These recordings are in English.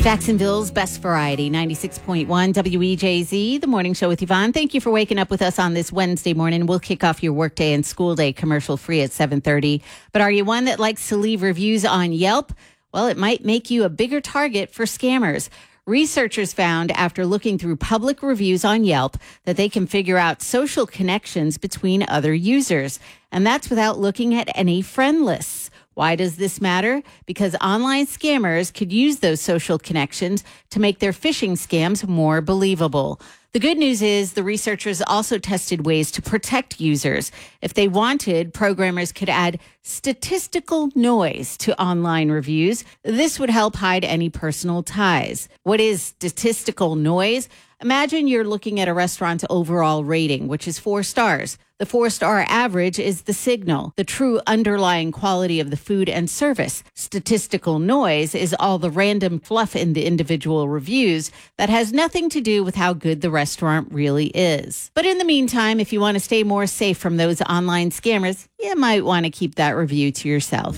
Jacksonville's best variety, 96.1 WEJZ, the morning show with Yvonne. Thank you for waking up with us on this Wednesday morning. We'll kick off your workday and school day commercial free at 7:30. But are you one that likes to leave reviews on Yelp? Well, it might make you a bigger target for scammers. Researchers found after looking through public reviews on Yelp that they can figure out social connections between other users. And that's without looking at any friend lists. Why does this matter? Because online scammers could use those social connections to make their phishing scams more believable. The good news is the researchers also tested ways to protect users. If they wanted, programmers could add statistical noise to online reviews. This would help hide any personal ties. What is statistical noise? Imagine you're looking at a restaurant's overall rating, which is 4 stars. The 4-star average is the signal, the true underlying quality of the food and service. Statistical noise is all the random fluff in the individual reviews that has nothing to do with how good the restaurant really is. But in the meantime, if you want to stay more safe from those online scammers, you might want to keep that review to yourself.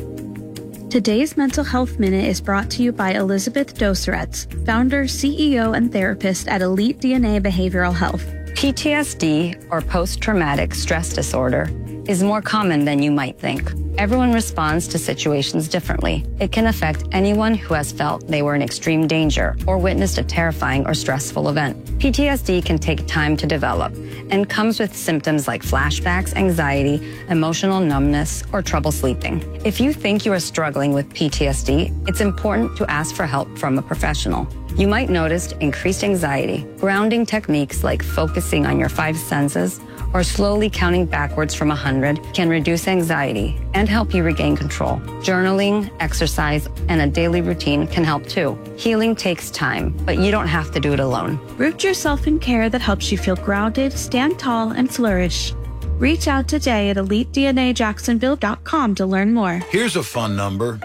Today's Mental Health Minute is brought to you by Elizabeth Doseretz, founder, CEO, and therapist at Elite DNA Behavioral Health. PTSD, or post-traumatic stress disorder, is more common than you might think. Everyone responds to situations differently. It can affect anyone who has felt they were in extreme danger or witnessed a terrifying or stressful event. PTSD can take time to develop and comes with symptoms like flashbacks, anxiety, emotional numbness, or trouble sleeping. If you think you are struggling with PTSD, it's important to ask for help from a professional. You might notice increased anxiety. Grounding techniques like focusing on your 5 senses or slowly counting backwards from 100 can reduce anxiety and help you regain control. Journaling, exercise, and a daily routine can help too. Healing takes time, but you don't have to do it alone. Root yourself in care that helps you feel grounded, stand tall, and flourish. Reach out today at EliteDNAJacksonville.com to learn more. Here's a fun number,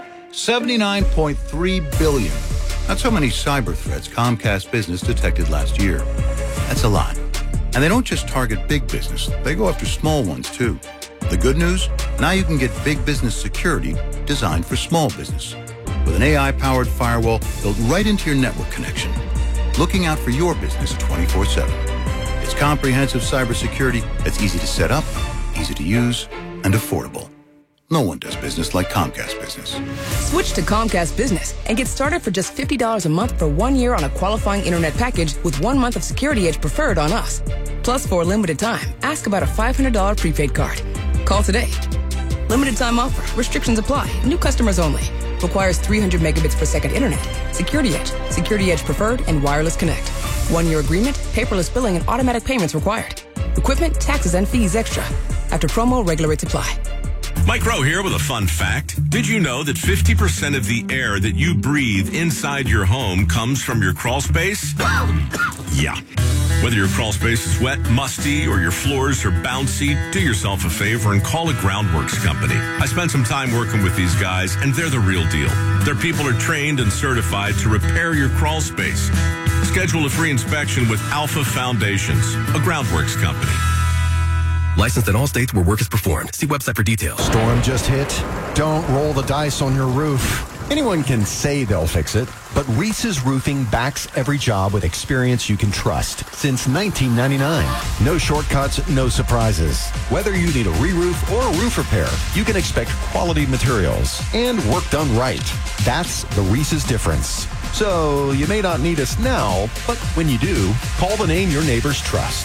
79.3 billion. That's how many cyber threats Comcast Business detected last year. That's a lot. And they don't just target big business. They go after small ones, too. The good news? Now you can get big business security designed for small business. With an AI-powered firewall built right into your network connection. Looking out for your business 24/7. It's comprehensive cybersecurity that's easy to set up, easy to use, and affordable. No one does business like Comcast Business. Switch to Comcast Business and get started for just $50 a month for 1 year on a qualifying internet package with 1 month of Security Edge Preferred on us. Plus, for a limited time, ask about a $500 prepaid card. Call today. Limited time offer. Restrictions apply. New customers only. Requires 300 megabits per second internet. Security Edge, Security Edge Preferred, and Wireless Connect. 1 year agreement, paperless billing, and automatic payments required. Equipment, taxes, and fees extra. After promo, regular rates apply. Mike Rowe here with a fun fact. Did you know that 50% of the air that you breathe inside your home comes from your crawl space? Yeah. Whether your crawl space is wet, musty, or your floors are bouncy, do yourself a favor and call a Groundworks company. I spent some time working with these guys, and they're the real deal. Their people are trained and certified to repair your crawl space. Schedule a free inspection with Alpha Foundations, a Groundworks company. Licensed in all states where work is performed. See website for details. Storm just hit. Don't roll the dice on your roof. Anyone can say they'll fix it, but Reese's Roofing backs every job with experience you can trust since 1999. No shortcuts, no surprises. Whether you need a re-roof or a roof repair, you can expect quality materials and work done right. That's the Reese's difference. So you may not need us now, but when you do, call the name your neighbors trust.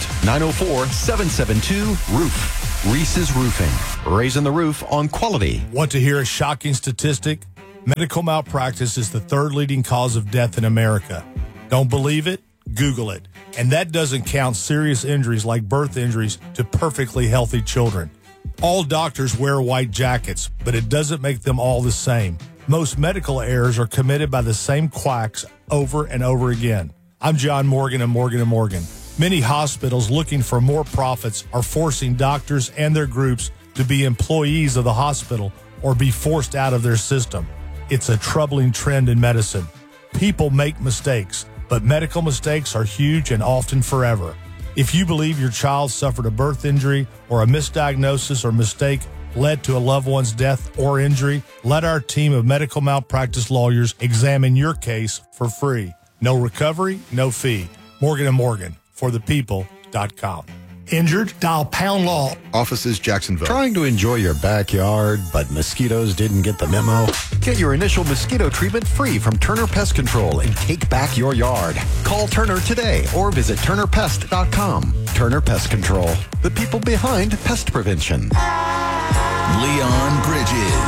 904-772-ROOF. Reese's Roofing. Raising the roof on quality. Want to hear a shocking statistic? Medical malpractice is the 3rd leading cause of death in America. Don't believe it? Google it. And that doesn't count serious injuries like birth injuries to perfectly healthy children. All doctors wear white jackets, but it doesn't make them all the same. Most medical errors are committed by the same quacks over and over again. I'm John Morgan of Morgan & Morgan. Many hospitals looking for more profits are forcing doctors and their groups to be employees of the hospital or be forced out of their system. It's a troubling trend in medicine. People make mistakes, but medical mistakes are huge and often forever. If you believe your child suffered a birth injury or a misdiagnosis or mistake, led to a loved one's death or injury, let our team of medical malpractice lawyers examine your case for free. No recovery, no fee. Morgan & Morgan, forthepeople.com. Injured? Dial pound law. Offices Jacksonville. Trying to enjoy your backyard, but mosquitoes didn't get the memo? Get your initial mosquito treatment free from Turner Pest Control and take back your yard. Call Turner today or visit turnerpest.com. Turner Pest Control, the people behind pest prevention. Leon Bridges.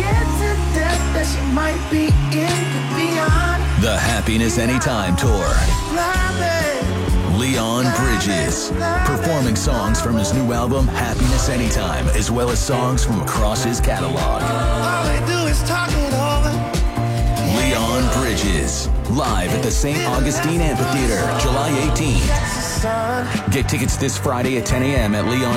The Happiness Anytime Tour. Leon Bridges, performing songs from his new album, Happiness Anytime, as well as songs from across his catalog. All they do is talk it over. Leon Bridges, live at the St. Augustine Amphitheater, July 18th. Get tickets this Friday at 10 a.m. at Leon.